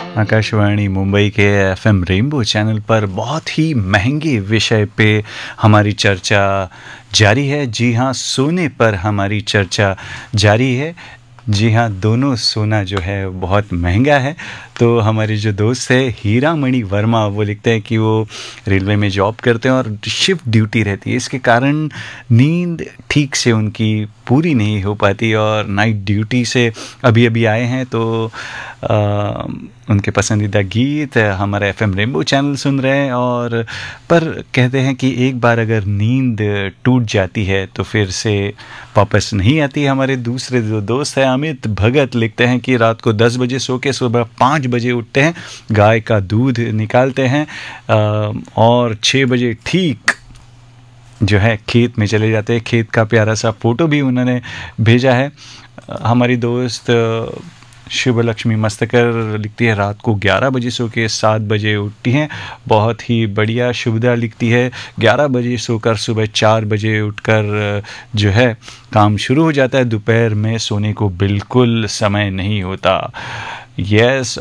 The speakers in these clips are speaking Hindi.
आकाशवाणी मुंबई के एफएम रेनबो चैनल पर बहुत ही महंगे विषय पे हमारी चर्चा जारी है। जी हाँ, सोने पर हमारी चर्चा जारी है। जी हाँ, दोनों सोना जो है बहुत महंगा है। तो हमारे जो दोस्त है हीरामणि वर्मा, वो लिखते हैं कि वो रेलवे में जॉब करते हैं और शिफ्ट ड्यूटी रहती है, इसके कारण नींद ठीक से उनकी पूरी नहीं हो पाती और नाइट ड्यूटी से अभी अभी आए हैं। तो उनके पसंदीदा गीत हमारे एफएम रेनबो चैनल सुन रहे हैं और पर कहते हैं कि एक बार अगर नींद टूट जाती है तो फिर से वापस नहीं आती। हमारे दूसरे जो दोस्त हैं अमित भगत लिखते हैं कि रात को 10 बजे सो के सुबह 5 बजे उठते हैं, गाय का दूध निकालते हैं और 6 बजे ठीक जो है खेत में चले जाते हैं। खेत का प्यारा सा फोटो भी उन्होंने भेजा है। हमारी दोस्त शुभलक्ष्मी मस्तकर लिखती है रात को 11 बजे सो के 7 बजे उठती हैं, बहुत ही बढ़िया। शुभदा लिखती है 11 बजे सोकर सुबह 4 बजे उठकर जो है काम शुरू हो जाता है, दोपहर में सोने को बिल्कुल समय नहीं होता। यस।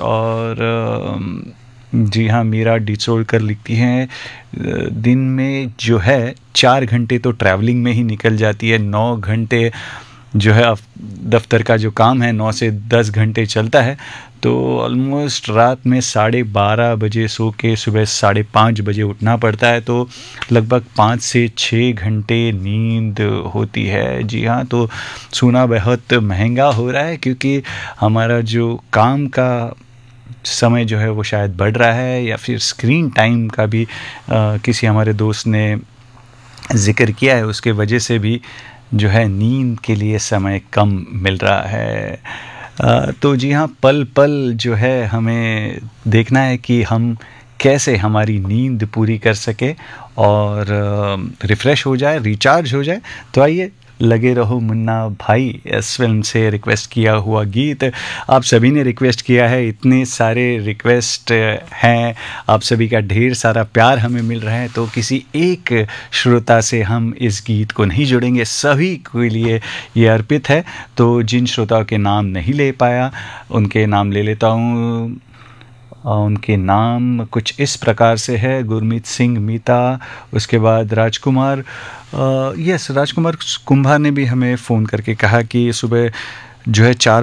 और जी हाँ, मीरा डिचोलकर लिखती हैं दिन में जो है 4 घंटे तो ट्रैवलिंग में ही निकल जाती है, 9 घंटे जो है दफ्तर का जो काम है 9 से 10 घंटे चलता है, तो ऑलमोस्ट रात में 12:30 बजे सो के सुबह 5:30 बजे उठना पड़ता है, तो लगभग 5 से 6 घंटे नींद होती है। जी हाँ, तो सोना बहुत महंगा हो रहा है क्योंकि हमारा जो काम का समय जो है वो शायद बढ़ रहा है, या फिर स्क्रीन टाइम का भी किसी हमारे दोस्त ने जिक्र किया है, उसके वजह से भी जो है नींद के लिए समय कम मिल रहा है। तो जी हाँ, पल पल जो है हमें देखना है कि हम कैसे हमारी नींद पूरी कर सके और रिफ़्रेश हो जाए, रिचार्ज हो जाए। तो आइए लगे रहो मुन्ना भाई, इस फिल्म से रिक्वेस्ट किया हुआ गीत आप सभी ने रिक्वेस्ट किया है। इतने सारे रिक्वेस्ट हैं, आप सभी का ढेर सारा प्यार हमें मिल रहा है, तो किसी एक श्रोता से हम इस गीत को नहीं जोड़ेंगे, सभी के लिए ये अर्पित है। तो जिन श्रोताओं के नाम नहीं ले पाया उनके नाम ले लेता हूँ। उनके नाम कुछ इस प्रकार से है: गुरमीत सिंह मीता, उसके बाद राजकुमार, राजकुमार कुंभा ने भी हमें फ़ोन करके कहा कि सुबह जो है 4